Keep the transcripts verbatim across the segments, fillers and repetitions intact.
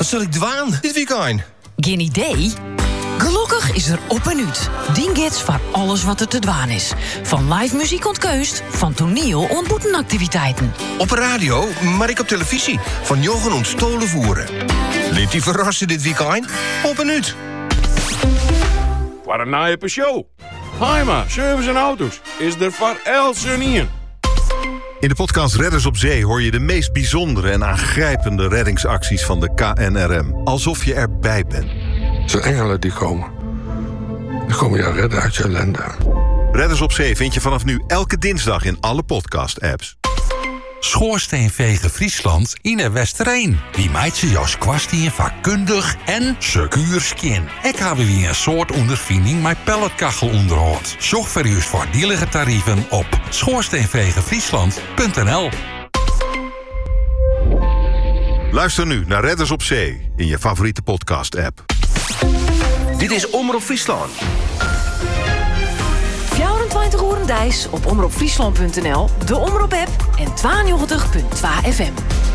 Wat zal ik dwaan dit weekend? Geen idee? Gelukkig is er op en uit. Dingets voor alles wat er te dwaan is. Van live muziek ontkeust, van toneel en boetenactiviteiten. Op de radio, maar ik op televisie. Van Jochen ontstolen voeren. Liet die verrassen dit weekend? Op en uit. Voor een naaie show. Heima, service en auto's. Is er voor Elsenien. In de podcast Redders op Zee hoor je de meest bijzondere en aangrijpende reddingsacties van de K N R M. Alsof je erbij bent. Zijn engelen die komen. Die komen je redden uit je ellende. Redders op Zee vind je vanaf nu elke dinsdag in alle podcast-apps. Schoorsteenvegen Friesland in Westereen. Wie meid ze Jos Kwastien vakkundig en secuur skin. Ik heb weer een soort ondervinding met pelletkachel onderhoud. Zorg voor uw voordielige tarieven op schoorsteenvegenfriesland punt n l. Luister nu naar Redders op Zee in je favoriete podcast-app. Dit is Omroep Friesland. vierentwintig uur dijs op omroep friesland punt n l, de Omroep-app en tweeënnegentig komma twee F M.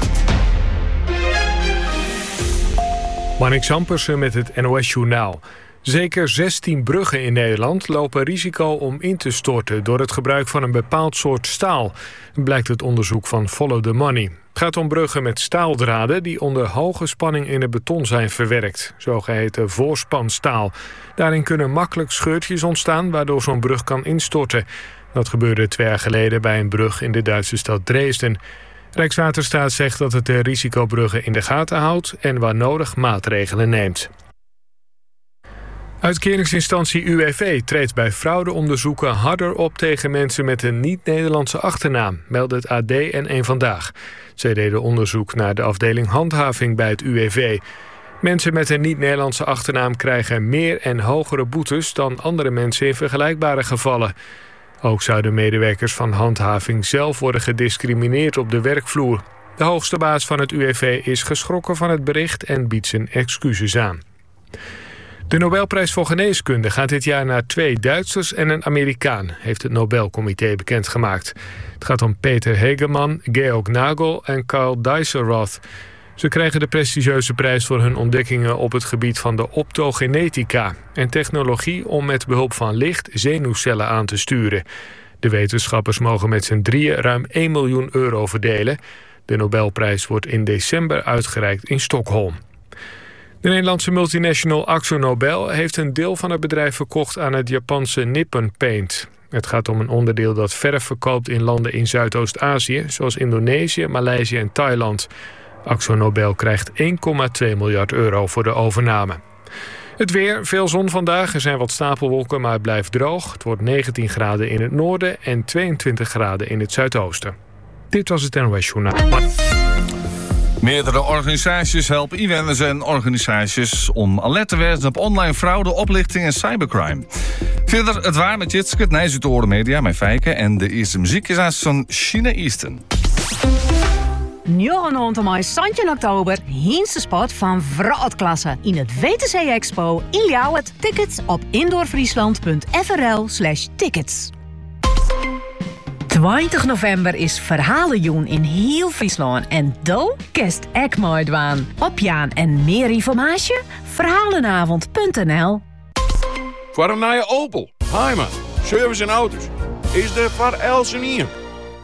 Marnik Zampersen met het N O S-journaal. Zeker zestien bruggen in Nederland lopen risico om in te storten door het gebruik van een bepaald soort staal, blijkt het onderzoek van Follow the Money. Het gaat om bruggen met staaldraden die onder hoge spanning in het beton zijn verwerkt, zogeheten voorspanstaal. Daarin kunnen makkelijk scheurtjes ontstaan waardoor zo'n brug kan instorten. Dat gebeurde twee jaar geleden bij een brug in de Duitse stad Dresden. Rijkswaterstaat zegt dat het de risicobruggen in de gaten houdt en waar nodig maatregelen neemt. Uitkeringsinstantie U W V treedt bij fraudeonderzoeken harder op tegen mensen met een niet-Nederlandse achternaam, meldt het A D en Eén Vandaag. Zij deden onderzoek naar de afdeling handhaving bij het U W V. Mensen met een niet-Nederlandse achternaam krijgen meer en hogere boetes dan andere mensen in vergelijkbare gevallen. Ook zouden medewerkers van handhaving zelf worden gediscrimineerd op de werkvloer. De hoogste baas van het U W V is geschrokken van het bericht en biedt zijn excuses aan. De Nobelprijs voor Geneeskunde gaat dit jaar naar twee Duitsers en een Amerikaan, heeft het Nobelcomité bekendgemaakt. Het gaat om Peter Hegemann, Georg Nagel en Karl Dijsselroth. Ze krijgen de prestigieuze prijs voor hun ontdekkingen op het gebied van de optogenetica en technologie om met behulp van licht zenuwcellen aan te sturen. De wetenschappers mogen met z'n drieën ruim één miljoen euro verdelen. De Nobelprijs wordt in december uitgereikt in Stockholm. De Nederlandse multinational AkzoNobel heeft een deel van het bedrijf verkocht aan het Japanse Nippon Paint. Het gaat om een onderdeel dat verf verkoopt in landen in Zuidoost-Azië, zoals Indonesië, Maleisië en Thailand. AkzoNobel krijgt één komma twee miljard euro voor de overname. Het weer, veel zon vandaag. Er zijn wat stapelwolken, maar het blijft droog. Het wordt negentien graden in het noorden en tweeëntwintig graden in het zuidoosten. Dit was het N O S Journaal. Meerdere organisaties helpen inwoners en organisaties om alert te werden op online fraude, oplichting en cybercrime. Verder het waar met Jitske, het Nijs uit de Oren Media, mijn Fijken en de eerste muziek is uit van China Easton. negentien mei, zestien oktober, Heinste spot van Vraatklasse in het W T C Expo in Ljouwert. Tickets op indoorfriesland punt f r l slash tickets. twintig november is Verhalenjoen in heel Friesland en do kerst ek mooi dwaan. Opjaan en meer informatie? verhalenavond punt n l. Voor een nieuwe Opel, Heima, service en auto's. Is er voor Elsenien.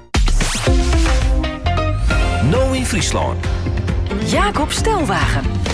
Nou in Friesland. Jacob Stelwagen.